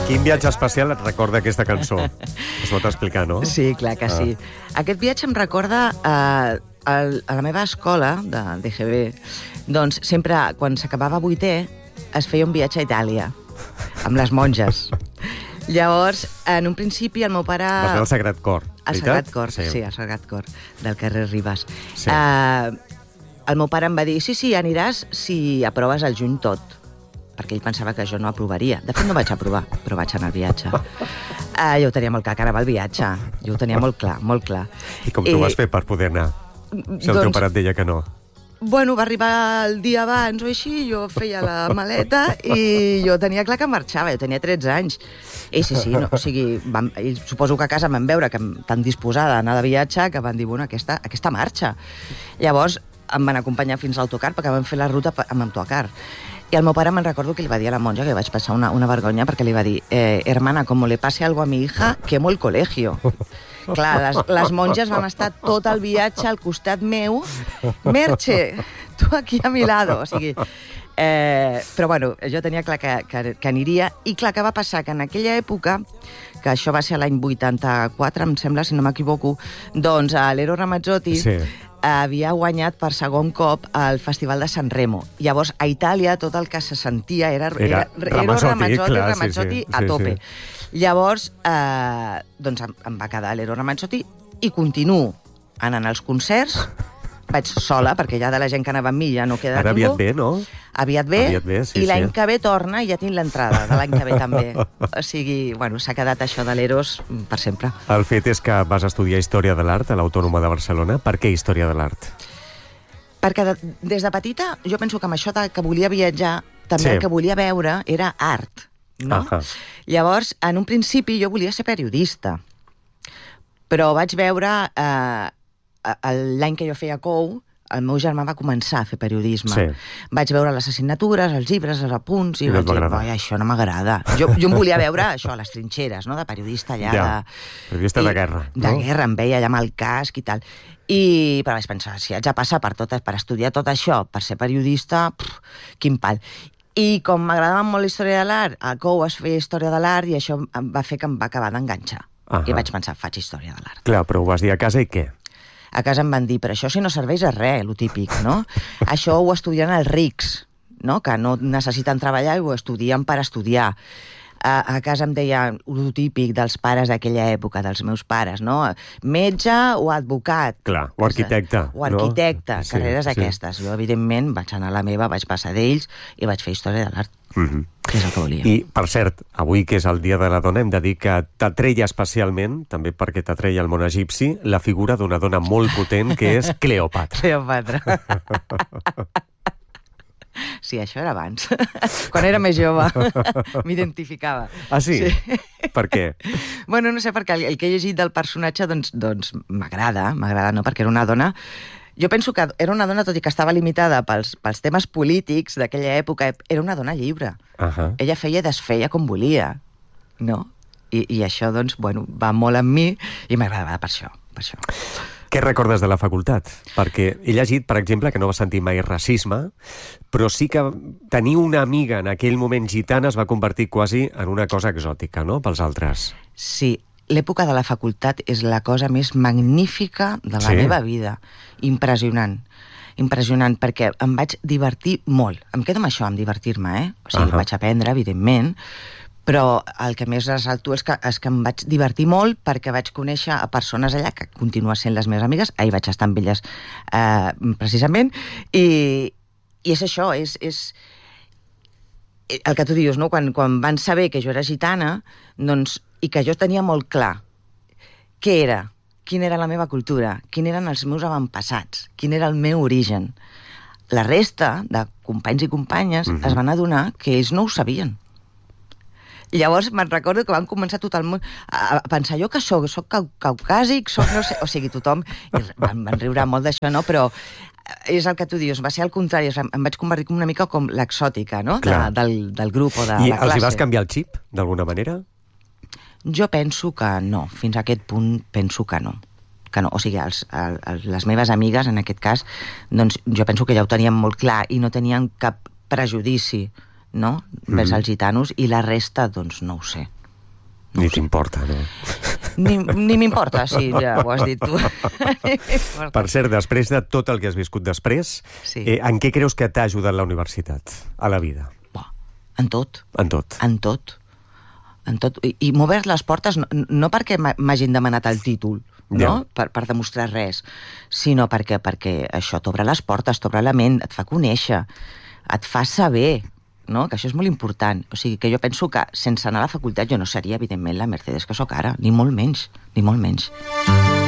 Quin viatge especial et recorda aquesta cançó? Es pot explicar, no? Sí, clar que sí. Aquest viatge em recorda a la meva escola de DGB. Doncs sempre, quan s'acabava 8è, es feia un viatge a Itàlia, amb les monges. Llavors, en un principi, el meu pare... Vas anar al Sagrat Cor, al Sagrat Cor, sí, al Sagrat Cor, del carrer Ribes. Sí. El meu pare em va dir, sí, aniràs si aproves el juny tot, perquè ell pensava que jo no aprovaria. De fet, no vaig aprovar, però vaig anar al viatge. Jo ho tenia molt clar, que anava al viatge. Jo ho tenia molt clar, molt clar. I com t'ho vas fer per poder anar? Si el teu pare et deia que no. Bueno, va arribar el dia abans o així, jo feia la maleta i jo tenia clar que marxava, jo tenia 13 anys. I sí, no, o sigui, suposo que a casa em van veure que tan disposada a anar de viatge que van dir, bueno, aquesta marxa. Llavors em van acompanyar fins a l'autocar perquè vam fer la ruta amb autocar. I el meu pare me'n recordo que li va dir a la monja, que vaig passar una vergonya, perquè li va dir, hermana, como le pase algo a mi hija, quemo el colegio. Clar, les monges van estar tot el viatge al costat meu. Merche, tu aquí a mi lado. O sigui, però bueno, jo tenia clar que aniria. I clar, que va passar? Que en aquella època, que això va ser l'any 84, em sembla, si no m'equivoco, doncs l'Ero Ramazzotti havia guanyat per segon cop el Festival de San Remo. Llavors, a Itàlia, tot el que se sentia era Ramazzotti a tope. Llavors, doncs em va quedar l'Ero Ramazzotti i continuo anant als concerts. Vaig sola, perquè ja de la gent que anava amb mi ja no queda ningú. Ara aviat ve, no? Aviat ve, sí, i l'any que ve torna i ja tinc l'entrada de l'any que ve també. O sigui, bueno, s'ha quedat això de l'Eros per sempre. El fet és que vas estudiar Història de l'Art a l'Autònoma de Barcelona. Per què Història de l'Art? Perquè des de petita jo penso que amb això que volia viatjar, també el que volia veure era art, no? Llavors, en un principi jo volia ser periodista, però vaig veure... l'any que jo feia COU, el meu germà va començar a fer periodisme. Sí. Vaig veure les assignatures, els llibres, els apunts, i vaig dir, això no m'agrada. Jo em volia veure això, a les trinxeres, no?, de periodista allà. Periodista de guerra. De guerra, em veia allà amb el casc i tal. Però vaig pensar, si haig de passar per estudiar tot això, per ser periodista, quin pal. I com m'agradava molt la història de l'art, a COU es feia història de l'art i això va fer que em va acabar d'enganxar. I vaig pensar, faig història de l'art. Clar, però ho vas dir a casa i què? A casa em van dir, però això si no serveix a res, lo típic, no? Això ho estudien els rics, no?, que no necessiten treballar i ho estudien per estudiar. A casa em deien lo típic dels pares d'aquella època, dels meus pares, no? Metge o advocat. Clar, o arquitecte. O arquitecte, no? Carreres aquestes. Jo, evidentment, vaig anar a la meva, vaig passar d'ells i vaig fer història de l'art. Que és el que volia. I, per cert, avui, que és el Dia de la Dona, hem de dir que t'atreia especialment, també perquè t'atreia el món egipci, la figura d'una dona molt potent, que és Cleòpatra. Cleòpatra. Sí, això era abans. Quan era més jove. M'identificava. Ah, sí? Per què? Bueno, no sé, perquè el que he llegit del personatge, doncs m'agrada, no? Perquè era una dona... Jo penso que era una dona, tot i que estava limitada pels temes polítics d'aquella època, era una dona lliure. Ella feia i desfeia com volia, no? I això, doncs, bueno, va molt amb mi i m'agradava per això. Què recordes de la facultat? Perquè he llegit, per exemple, que no vas sentir mai racisme, però sí que tenir una amiga en aquell moment gitana es va convertir quasi en una cosa exòtica, no?, pels altres. Sí, l'època de la facultat és la cosa més magnífica de la meva vida. Impressionant, perquè em vaig divertir molt. Em quedo amb això, amb divertir-me, O sigui, vaig aprendre, evidentment, però el que més ressalto és que em vaig divertir molt perquè vaig conèixer a persones allà que continuen sent les meves amigues. Ahir vaig estar amb elles, precisament, i és això, és el que tu dius, no? Quan van saber que jo era gitana, doncs, i que jo tenia molt clar què era, quina era la meva cultura, quins eren els meus avantpassats, quin era el meu origen. La resta de companys i companyes es van adonar que ells no ho sabien. Llavors me'n recordo que van començar tot el món a pensar, jo que soc caucàsic, no sé, o sigui, tothom, i van riure molt d'això, no? Però és el que tu dius, va ser al contrari, em vaig convertir una mica com l'exòtica, no?, del grup o de la classe. I els hi vas canviar el xip, d'alguna manera? Jo penso que no, fins a aquest punt penso que no. O sigui, les meves amigues, en aquest cas, doncs jo penso que ja ho tenien molt clar i no tenien cap prejudici, no?, vers els gitanos, i la resta, doncs no ho sé. Ni t'importa, no? Ni m'importa, sí, ja ho has dit tu. Per cert, després de tot el que has viscut després, en què creus que t'ha ajudat la universitat a la vida? En tot. En tot. En tot. En tot. I m'ho obert les portes no perquè m'hagin demanat el títol, no? Per demostrar res, sinó perquè això t'obre les portes, t'obre la ment, et fa conèixer, et fa saber, no? Que això és molt important. O sigui, que jo penso que sense anar a la facultat jo no seria, evidentment, la Mercedes que sóc ara, ni molt menys, ni molt menys.